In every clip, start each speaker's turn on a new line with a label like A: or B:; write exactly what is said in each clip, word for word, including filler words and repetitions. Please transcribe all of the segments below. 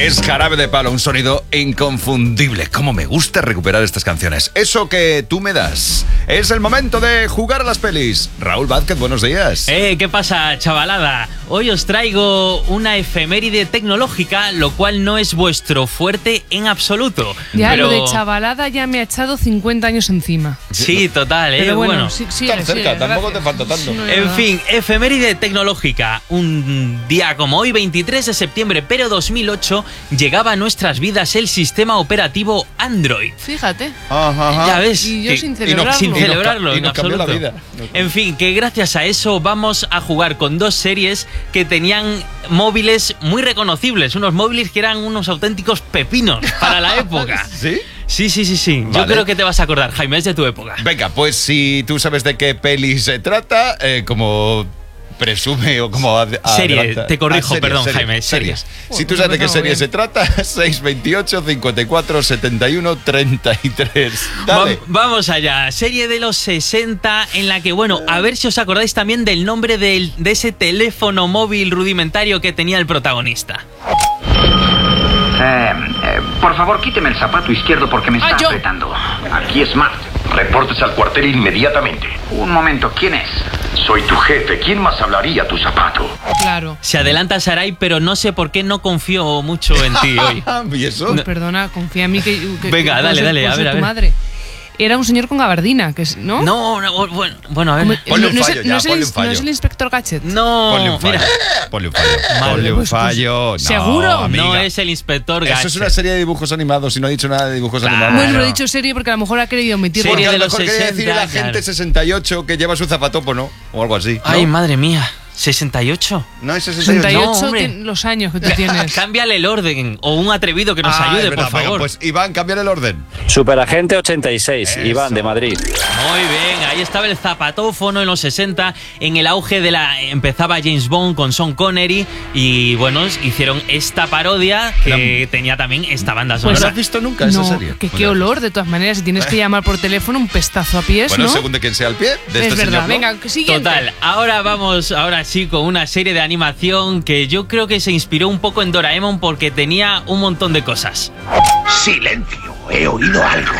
A: Es Jarabe de Palo, un sonido inconfundible. Cómo me gusta recuperar estas canciones. Eso que tú me das. Es el momento de jugar a las pelis. Raúl Vázquez, buenos días.
B: Eh, ¿qué pasa, chavalada? Hoy os traigo una efeméride tecnológica, lo cual no es vuestro fuerte en absoluto.
C: Ya,
B: pero...
C: lo de chavalada ya me ha echado cincuenta años encima.
B: Sí, total, eh.
C: Pero bueno,
B: bueno.
C: sí, sí,
A: Tan
C: sí,
A: cerca,
C: sí,
A: tampoco
C: gracias.
A: te falta tanto.
C: No,
B: En fin, efeméride tecnológica. Un día como hoy, veintitrés de septiembre, pero dos mil ocho, llegaba a nuestras vidas el sistema operativo Android.
C: Fíjate.
A: Ajá, ajá.
B: Ya ves.
C: Y yo
B: que-
C: sin
A: y no-
C: celebrarlo.
B: Sin celebrarlo,
A: y
B: en
A: nos cambió la
B: absoluto.
A: vida.
B: En fin, que gracias a eso vamos a jugar con dos series que tenían móviles muy reconocibles. Unos móviles que eran unos auténticos pepinos para la época.
A: ¿Sí?
B: Sí, sí, sí, sí. Yo
A: Vale.
B: creo que te vas a acordar, Jaime, es de tu época.
A: Venga, pues si tú sabes de qué peli se trata, eh, como presume o como ad-
B: Serie,
A: adelanta-
B: te corrijo,
A: series,
B: perdón,
A: series,
B: Jaime,
A: series.
B: series.
A: Si tú
C: Pues
A: sabes de qué
C: empezamos
A: serie
C: bien.
A: se trata, seis veintiocho, cincuenta y cuatro, setenta y uno, treinta y tres. Dale.
B: Va- vamos allá. Serie de los sesenta en la que, bueno, a ver si os acordáis también del nombre del- de ese teléfono móvil rudimentario que tenía el protagonista.
D: Eh, eh, por favor, quíteme el zapato izquierdo porque me está
C: Ah, yo.
D: apretando. Aquí es Smart.
E: Reportes al cuartel inmediatamente.
D: Un momento, ¿quién es?
E: Soy tu jefe. ¿Quién más hablaría tu zapato?
C: Claro.
B: Se adelanta Sarai, pero no sé por qué no confío mucho en ti hoy.
A: ¿Y eso?
C: Pues perdona, confía en mí que. que-
B: Venga,
C: que
B: dale,
C: puedo ser-
B: dale,
C: puedo
B: a
C: ser
B: ver, a
C: tu
B: ver.
C: madre. Era un señor con gabardina, que es, ¿no?
B: No, no, bueno, bueno, a
C: Como-
B: ver.
A: Ponle un
C: no es el-
A: fallo
C: no
A: ya,
C: es el
A: ponle un
C: ins- no es
A: fallo.
C: el inspector Gadget.
B: No,
A: Ponle un fallo.
B: mira,
A: Ponle un fallo.
B: Madre,
A: Ponle un
C: pues, pues,
A: fallo. No,
C: ¿seguro?
A: amiga.
B: no es el inspector
A: Eso
B: Gadget.
A: es una serie de dibujos animados y no ha dicho nada de dibujos
B: Claro.
A: animados.
C: Bueno, lo he dicho serio porque a lo mejor ha querido omitirlo.
B: Serie
A: Porque a
B: de
A: lo
B: los
A: mejor quería decir el
B: sesenta,
A: agente
B: claro.
A: sesenta y ocho que lleva su zapatopo, o algo así. ¿no?
B: Ay, madre mía. ¿sesenta y ocho?
A: No es sesenta y ocho.
C: sesenta y ocho
B: No, hombre.
C: tien- los años que tú tienes.
B: Cámbiale el orden. O un atrevido que nos
A: Ah,
B: ayude,
A: es verdad.
B: por favor.
A: Venga, pues Iván, cambiar el orden.
F: Superagente ochenta y seis,
A: Eso.
F: Iván, de Madrid.
B: Muy bien, ahí estaba el zapatófono en los sesenta, en el auge de la... Empezaba James Bond con Sean Connery y, bueno, hicieron esta parodia que tenía también esta banda
A: ¿No
B: sonora.
A: la has visto nunca esa
C: No,
A: serie?
C: que
A: Muy
C: qué
A: bien.
C: olor, de todas maneras. Si tienes que llamar por teléfono, un pestazo a pies,
A: Bueno,
C: ¿no?
A: según de quién sea el pie. De
C: Es
A: este
C: verdad.
A: señor, ¿no?
C: Venga, siguiente.
B: Total, ahora vamos, ahora sí, con una serie de animación que yo creo que se inspiró un poco en Doraemon porque tenía un montón de cosas.
E: Silencio. He oído algo.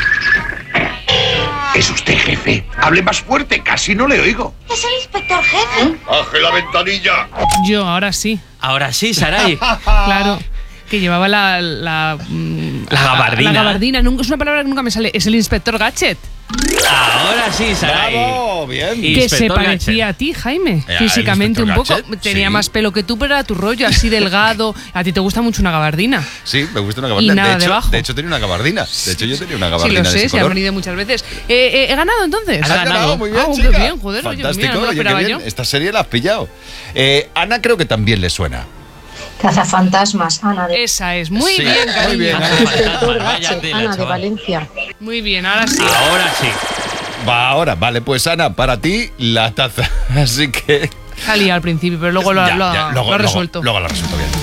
E: ¿Es usted jefe? Hable más fuerte. Casi no le oigo.
G: Es el inspector jefe.
E: ¡Baje la ventanilla!
C: Yo, ahora sí.
B: Ahora sí, Sarai.
C: Claro. Que llevaba la. La, mm,
B: La gabardina.
C: La gabardina. Nunca, es una palabra que nunca me sale. Es el inspector Gadget.
B: Ahora sí, Sarai.
A: ¡Bravo! Bien.
B: Y-
C: Que se
B: Inspector
C: parecía
B: Gadget.
C: a ti, Jaime.
A: el
C: Físicamente un
A: inspector
C: poco.
A: Gadget,
C: Tenía
A: sí.
C: más pelo que tú, pero era tu rollo, así delgado. A ti te gusta mucho una gabardina.
A: Sí, me gusta una gabardina.
C: Y nada
A: de, hecho,
C: debajo.
A: de hecho, tenía una gabardina. De hecho, yo tenía una
C: Sí,
A: gabardina
C: lo
A: de
C: sé,
A: ese
C: se ha
A: color.
C: venido muchas veces. Eh, eh, ¿He ganado entonces?
B: Has
A: Has
B: ganado.
A: ganado, muy bien,
C: Ah, qué
A: chica.
C: bien, joder, oye,
A: Fantástico,
C: mira, no lo
A: oye, qué
C: esperaba
A: bien.
C: yo.
A: Esta serie la has pillado. Eh, Ana creo que también le suena.
G: Cazafantasmas, Ana de...
C: Esa es. Muy
A: Sí,
C: bien,
A: muy
C: cariño.
A: bien.
G: Inspector
B: Vaya
G: Gadget,
B: tela,
G: Ana de
B: chaval.
G: Valencia.
C: Muy bien, ahora sí.
B: Ahora sí.
A: Va ahora, vale, pues Ana, para ti la taza. Así que.
C: Salí al principio, pero luego lo,
A: Ya,
C: lo-
A: ya,
C: lo
A: luego,
C: ha
A: luego-
C: resuelto.
A: Luego lo ha resuelto bien.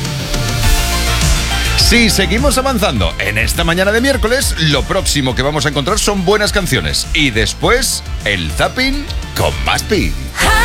A: Sí, seguimos avanzando. En esta mañana de miércoles, lo próximo que vamos a encontrar son buenas canciones. Y después, el zapping con Maspi.